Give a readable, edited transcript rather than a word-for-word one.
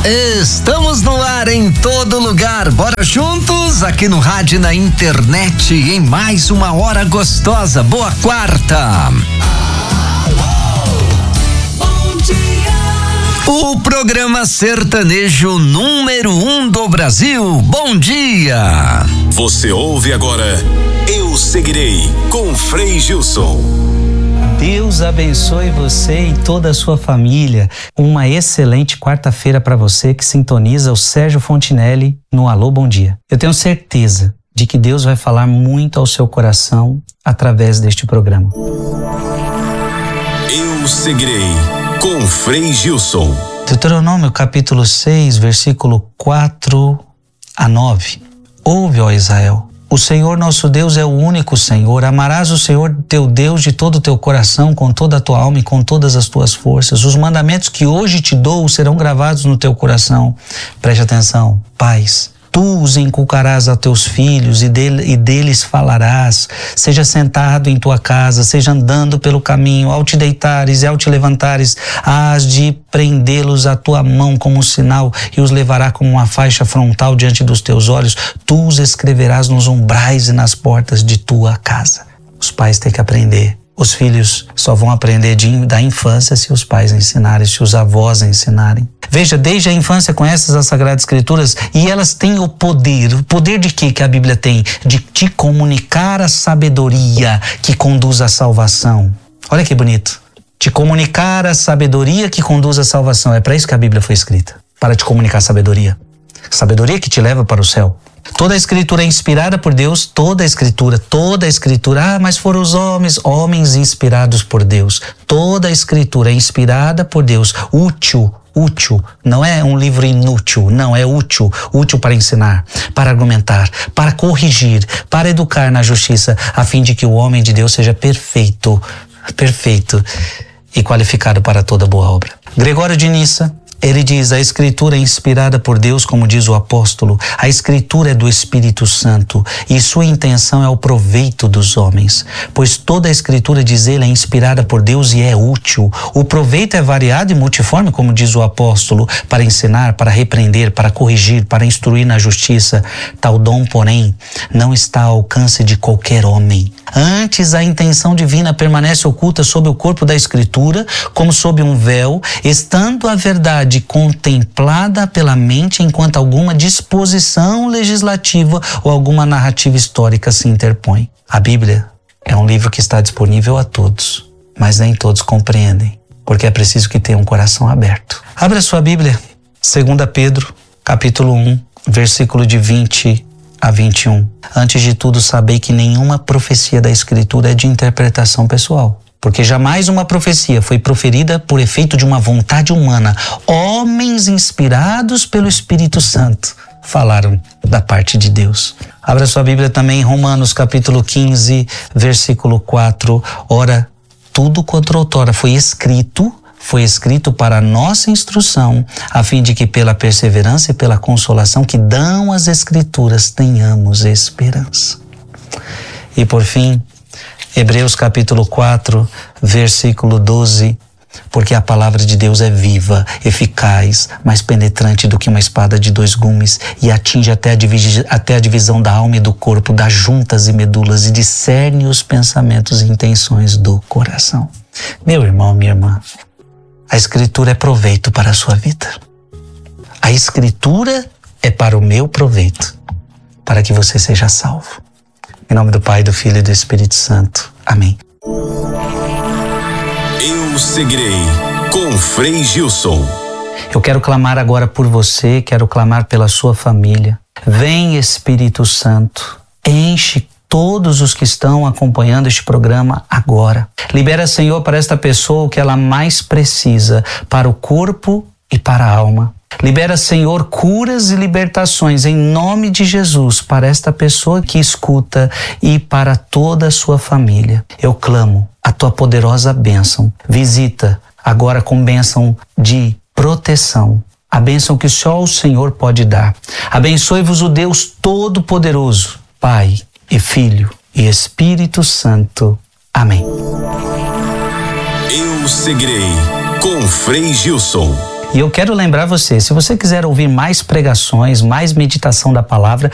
Estamos no ar em todo lugar. Bora juntos aqui no rádio e na internet em mais uma hora gostosa. Boa quarta. Bom dia. O programa sertanejo número 1 do Brasil. Bom dia. Você ouve agora Eu Seguirei com Frei Gilson. Deus abençoe você e toda a sua família. Uma excelente quarta-feira para você que sintoniza o Sérgio Fontinelli no Alô Bom Dia. Eu tenho certeza de que Deus vai falar muito ao seu coração através deste programa. Eu Seguirei com Frei Gilson. Deuteronômio capítulo 6, versículo 4 a 9. Ouve, ó Israel. O Senhor nosso Deus é o único Senhor. Amarás o Senhor teu Deus de todo o teu coração, com toda a tua alma e com todas as tuas forças. Os mandamentos que hoje te dou serão gravados no teu coração. Preste atenção, pais. Tu os inculcarás a teus filhos e deles falarás. Seja sentado em tua casa, seja andando pelo caminho, ao te deitares e ao te levantares, hás de prendê-los à tua mão como um sinal e os levará como uma faixa frontal diante dos teus olhos. Tu os escreverás nos umbrais e nas portas de tua casa. Os pais têm que aprender. Os filhos só vão aprender da infância se os pais ensinarem, se os avós ensinarem. Veja, desde a infância conheces as Sagradas Escrituras e elas têm o poder. O poder de quê que a Bíblia tem? De te comunicar a sabedoria que conduz à salvação. Olha que bonito. Te comunicar a sabedoria que conduz à salvação. É para isso que a Bíblia foi escrita. Para te comunicar sabedoria. Sabedoria que te leva para o céu. Toda a escritura é inspirada por Deus, toda a escritura. Ah, mas foram os homens inspirados por Deus. Toda a escritura é inspirada por Deus, útil, não é um livro inútil, não, é útil para ensinar, para argumentar, para corrigir, para educar na justiça, a fim de que o homem de Deus seja perfeito e qualificado para toda boa obra. Gregório de Nissa, ele diz, a Escritura é inspirada por Deus, como diz o apóstolo. A Escritura é do Espírito Santo e sua intenção é o proveito dos homens. Pois toda a Escritura, diz ele, é inspirada por Deus e é útil. O proveito é variado e multiforme, como diz o apóstolo, para ensinar, para repreender, para corrigir, para instruir na justiça. Tal dom, porém, não está ao alcance de qualquer homem. Antes, a intenção divina permanece oculta sob o corpo da Escritura, como sob um véu, estando a verdade contemplada pela mente enquanto alguma disposição legislativa ou alguma narrativa histórica se interpõe. A Bíblia é um livro que está disponível a todos, mas nem todos compreendem, porque é preciso que tenha um coração aberto. Abra sua Bíblia, 2 Pedro, capítulo 1, versículo de 20 a 21. Antes de tudo, sabei que nenhuma profecia da Escritura é de interpretação pessoal. Porque jamais uma profecia foi proferida por efeito de uma vontade humana. Homens inspirados pelo Espírito Santo falaram da parte de Deus. Abra sua Bíblia também em Romanos capítulo 15, versículo 4. Ora, tudo quanto outrora foi escrito para a nossa instrução, a fim de que pela perseverança e pela consolação que dão as Escrituras tenhamos esperança. E por fim, Hebreus capítulo 4, versículo 12, porque a palavra de Deus é viva, eficaz, mais penetrante do que uma espada de 2 gumes e atinge até a divisão da alma e do corpo, das juntas e medulas e discerne os pensamentos e intenções do coração. Meu irmão, minha irmã, a Escritura é proveito para a sua vida. A Escritura é para o meu proveito, para que você seja salvo. Em nome do Pai, do Filho e do Espírito Santo. Amém. Eu Seguirei com Frei Gilson. Eu quero clamar agora por você, quero clamar pela sua família. Vem, Espírito Santo, enche todos os que estão acompanhando este programa agora. Libera, Senhor, para esta pessoa o que ela mais precisa, para o corpo e para a alma. Libera, Senhor, curas e libertações em nome de Jesus para esta pessoa que escuta e para toda a sua família. Eu clamo a tua poderosa bênção. Visita agora com bênção de proteção, a bênção que só o Senhor pode dar. Abençoe-vos o Deus Todo-Poderoso, Pai e Filho e Espírito Santo. Amém. Eu Seguirei com Frei Gilson. E eu quero lembrar você, se você quiser ouvir mais pregações, mais meditação da palavra,